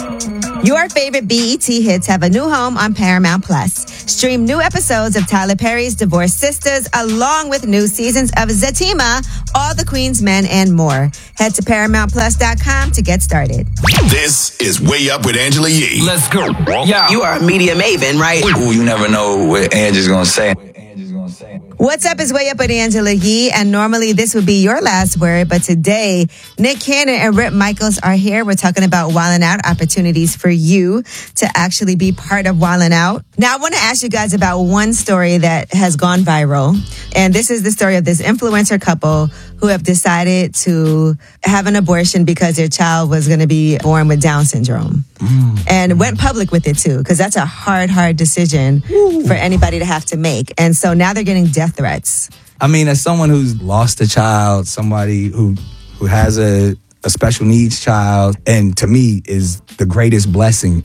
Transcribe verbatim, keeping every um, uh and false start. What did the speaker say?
Your favorite B E T hits have a new home on Paramount Plus. Stream new episodes of Tyler Perry's Divorced Sisters along with new seasons of Zatima, All the Queen's Men, and more. Head to paramount plus dot com to get started. This is Way Up with Angela Yee. Let's go. Yeah. You are a media maven, right? Ooh, you never know what Angie's gonna say. What's up is Way Up with Angela Yee, and normally this would be your last word, but today, Nick Cannon and Rip Michaels are here. We're talking about Wildin' Out, opportunities for you to actually be part of Wildin' Out. Now, I want to ask you guys about one story that has gone viral, and this is the story of this influencer couple who have decided to have an abortion because their child was going to be born with Down syndrome. Mm. And went public with it, too, because that's a hard, hard decision Ooh. for anybody to have to make. And so now they're getting death threats. I mean, as someone who's lost a child, somebody who who has a, a special needs child, and to me is the greatest blessing